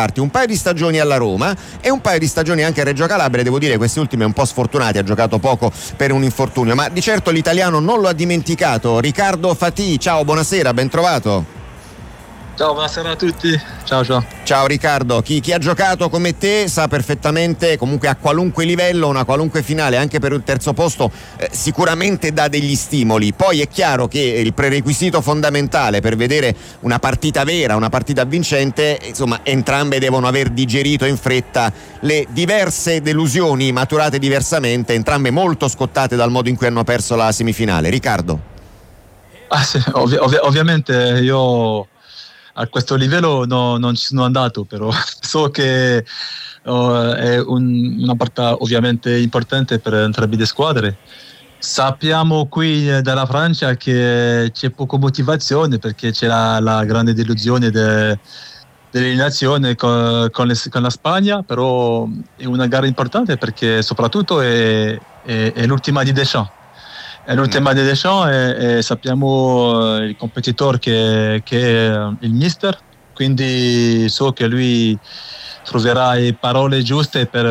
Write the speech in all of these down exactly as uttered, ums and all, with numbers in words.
parti, un paio di stagioni alla Roma e un paio di stagioni anche a Reggio Calabria. Devo dire queste ultime un po' sfortunate, ha giocato poco per un infortunio, ma di certo l'italiano non lo ha dimenticato. Riccardo Fatì, ciao, buonasera, ben trovato. Ciao, buonasera a tutti. Ciao, ciao. Ciao Riccardo, chi, chi ha giocato come te sa perfettamente, comunque a qualunque livello, una qualunque finale, anche per il terzo posto, eh, sicuramente dà degli stimoli. Poi è chiaro che il prerequisito fondamentale per vedere una partita vera, una partita vincente, insomma, entrambe devono aver digerito in fretta le diverse delusioni maturate diversamente, entrambe molto scottate dal modo in cui hanno perso la semifinale. Riccardo? Ah, sì, ovvi- ovvi- ovviamente io a questo livello no, non ci sono andato, però so che uh, è un, una partita ovviamente importante per entrambe le squadre. Sappiamo qui eh, dalla Francia che c'è poca motivazione perché c'è la, la grande delusione de, dell'eliminazione con, con, le, con la Spagna, però è una gara importante perché soprattutto è, è, è l'ultima di Deschamps. È l'ultima di Deschamps e, e sappiamo il competitore che, che è il mister, quindi so che lui troverà le parole giuste per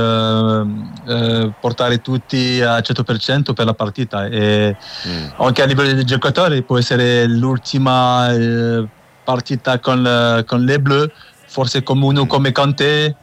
eh, portare tutti al cento per cento per la partita e mm. anche a livello dei giocatori può essere l'ultima eh, partita con, con les Bleus, forse come uno come Kanté,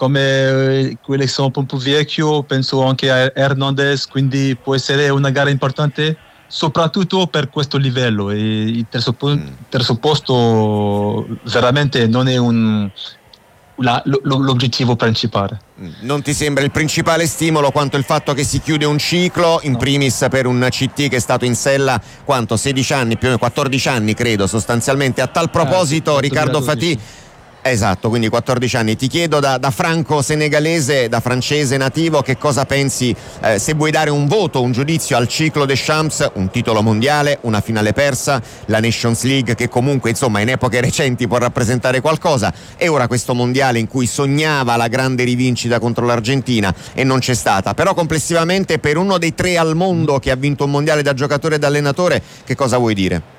come quelli che sono un po' più vecchio, penso anche a Hernandez, quindi può essere una gara importante soprattutto per questo livello e il terzo, po- mm. terzo posto veramente non è un, la, l- l'obiettivo principale. Non ti sembra il principale stimolo quanto il fatto che si chiude un ciclo, in primis per un C T che è stato in sella quanto sedici anni, più o meno quattordici anni credo sostanzialmente. A tal proposito, eh, sì, Riccardo Fatì, esatto, quindi quattordici anni. Ti chiedo da, da franco-senegalese, da francese nativo, che cosa pensi, eh, se vuoi dare un voto, un giudizio al ciclo Deschamps, un titolo mondiale, una finale persa, la Nations League che comunque insomma in epoche recenti può rappresentare qualcosa, e ora questo mondiale in cui sognava la grande rivincita contro l'Argentina e non c'è stata. Però complessivamente per uno dei tre al mondo che ha vinto un mondiale da giocatore e da allenatore, che cosa vuoi dire?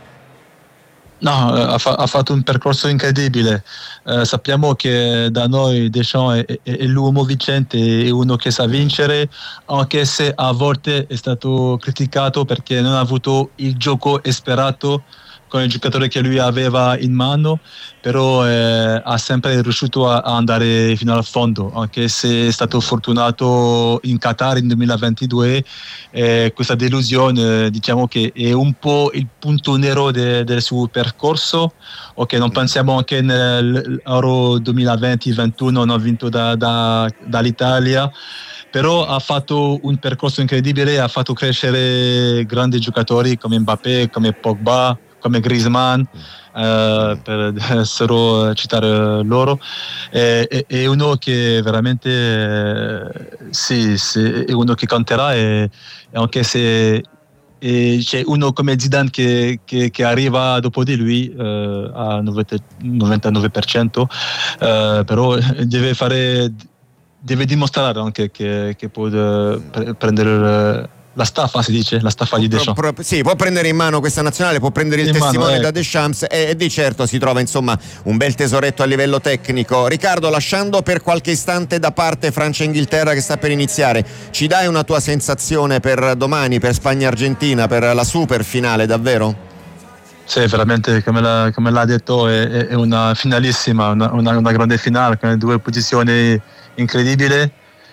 No, ha, fa- ha fatto un percorso incredibile. Eh, sappiamo che da noi Deschamps è, è, è l'uomo vincente, è uno che sa vincere, anche se a volte è stato criticato perché non ha avuto il gioco sperato con il giocatore che lui aveva in mano, però eh, ha sempre riuscito a, a andare fino al fondo, anche se è stato fortunato in Qatar in duemilaventidue. Eh, questa delusione diciamo che è un po' il punto nero de, del suo percorso. Ok, non pensiamo anche nell'Euro duemilaventi ventuno, non ha vinto da, da, dall'Italia, però ha fatto un percorso incredibile, ha fatto crescere grandi giocatori come Mbappé, come Pogba, come Griezmann, eh, per solo citare loro. È, è, è uno che veramente eh, sì, sì, è uno che conterà, e, e anche se e c'è uno come Zidane che, che, che arriva dopo di lui eh, a novantanove per cento, eh, però deve fare, deve dimostrare anche che, che può eh, prendere la staffa, si dice, la staffa di Deschamps. Pro, pro, sì, può prendere in mano questa nazionale, può prendere il in testimone mano, ecco. da Deschamps e, e di certo si trova insomma un bel tesoretto a livello tecnico. Riccardo, lasciando per qualche istante da parte Francia e Inghilterra che sta per iniziare, ci dai una tua sensazione per domani, per Spagna-Argentina, per la super finale davvero? Sì, veramente, come l'ha, come l'ha detto, è, è una finalissima, una, una, una grande finale con due posizioni incredibili.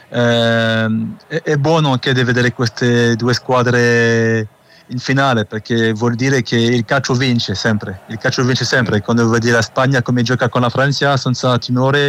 Eh, è, è buono anche di vedere queste due squadre in finale, perché vuol dire che il calcio vince sempre, il calcio vince sempre. Quando vedi la Spagna come gioca con la Francia senza timore,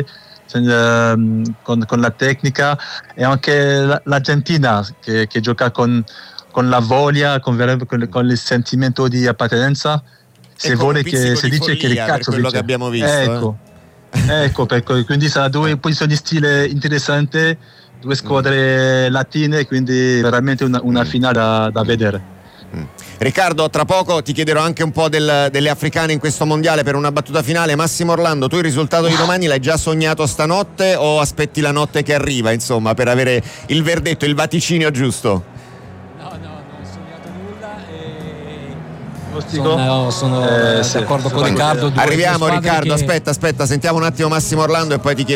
sen, con, con la tecnica, e anche l'Argentina che, che gioca con, con la voglia, con, con, con il sentimento di appartenenza, se vuole, che si dice che il calcio quello vince. Che abbiamo visto, ecco, eh. ecco perché, quindi sarà due posizioni di stile interessanti, due squadre mm. latine, quindi veramente una, una finale da, da vedere. Mm. Riccardo, tra poco ti chiederò anche un po' del, delle africane in questo mondiale per una battuta finale. Massimo Orlando, tu il risultato di domani l'hai già sognato stanotte o aspetti la notte che arriva, insomma, per avere il verdetto, il vaticinio giusto? No, no, non ho sognato nulla e Sono, sono eh, d'accordo sì, con Riccardo. Arriviamo Riccardo, che... aspetta, aspetta, sentiamo un attimo Massimo Orlando e poi ti chiedo